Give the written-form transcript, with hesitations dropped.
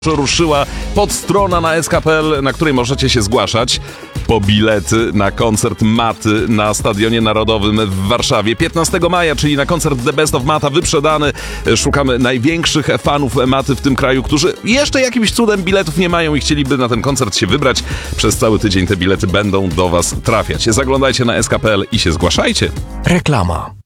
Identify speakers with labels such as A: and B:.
A: Ruszyła podstrona na sk.pl, na której możecie się zgłaszać po bilety na koncert Maty na Stadionie Narodowym w Warszawie 15 maja, czyli na koncert The Best of Mata wyprzedany. Szukamy największych fanów Maty w tym kraju, którzy jeszcze jakimś cudem biletów nie mają i chcieliby na ten koncert się wybrać. Przez cały tydzień te bilety będą do Was trafiać. Zaglądajcie na sk.pl i się zgłaszajcie.
B: Reklama.